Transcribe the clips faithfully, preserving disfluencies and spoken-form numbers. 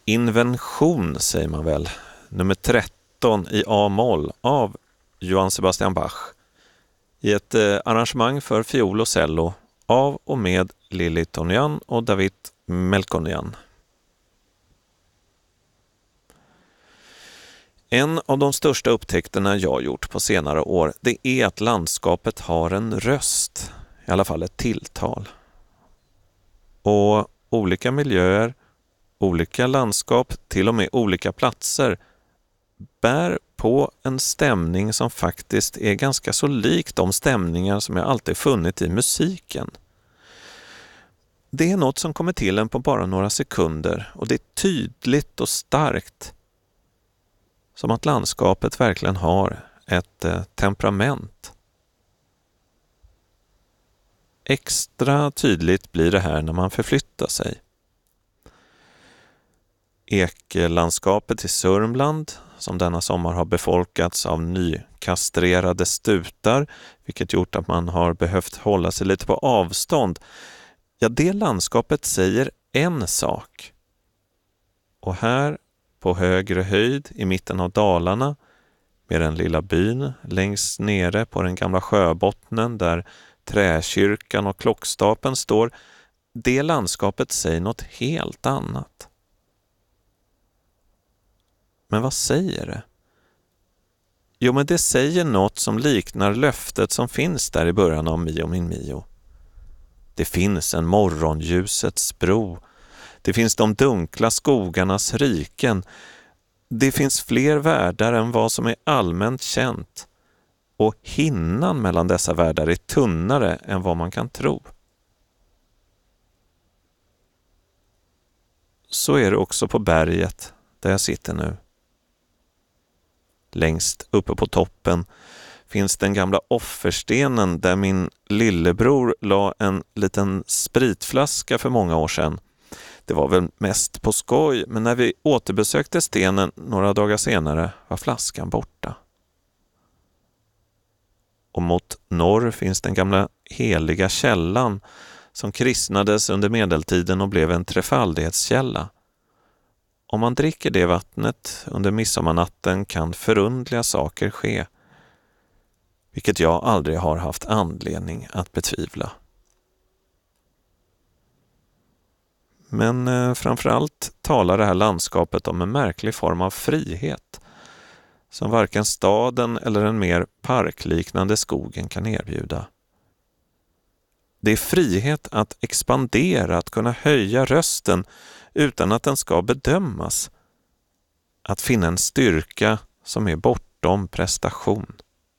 Invention säger man väl, nummer tretton i A-moll av Johann Sebastian Bach i ett eh, arrangemang för fiol och cello av och med Lili Tonyan och David Melkonyan. En av de största upptäckterna jag gjort på senare år, det är att landskapet har en röst, i alla fall ett tilltal. Och olika miljöer, olika landskap, till och med olika platser bär på en stämning som faktiskt är ganska så lik de stämningar som jag alltid funnit i musiken. Det är något som kommer till en på bara några sekunder och det är tydligt och starkt. Som att landskapet verkligen har ett eh, temperament. Extra tydligt blir det här när man förflyttar sig. Eklandskapet i Sörmland, som denna sommar har befolkats av nykastrerade stutar, vilket gjort att man har behövt hålla sig lite på avstånd. Ja, det landskapet säger en sak. Och här på högre höjd i mitten av Dalarna, med den lilla byn längst nere på den gamla sjöbottnen där träkyrkan och klockstapeln står, det landskapet säger något helt annat. Men vad säger det? Jo, men det säger något som liknar löftet som finns där i början av Mio min Mio. Det finns en morgonljusets bro. Det finns de dunkla skogarnas riken. Det finns fler världar än vad som är allmänt känt. Och hinnan mellan dessa världar är tunnare än vad man kan tro. Så är det också på berget där jag sitter nu. Längst uppe på toppen finns den gamla offerstenen där min lillebror la en liten spritflaska för många år sedan. Det var väl mest på skoj, men när vi återbesökte stenen några dagar senare var flaskan borta. Och mot norr finns den gamla heliga källan som kristnades under medeltiden och blev en trefaldighetskälla. Om man dricker det vattnet under midsommarnatten kan förundliga saker ske, vilket jag aldrig har haft anledning att betvivla. Men eh, framförallt talar det här landskapet om en märklig form av frihet som varken staden eller den mer parkliknande skogen kan erbjuda. Det är frihet att expandera, att kunna höja rösten utan att den ska bedömas. Att finna en styrka som är bortom prestation.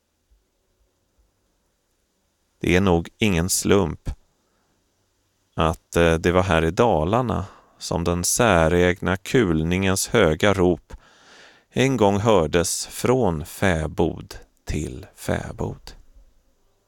Det är nog ingen slump att det var här i Dalarna som den säregna kulningens höga rop en gång hördes från fäbod till fäbod.